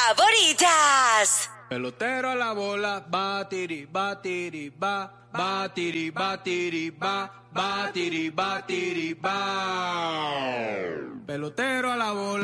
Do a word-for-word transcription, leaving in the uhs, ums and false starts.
favoritas. Pelotero a la bola, batiri, batiri, ba, batiri, batiri, ba, batiri, batiri, ba. Pelotero a la bola.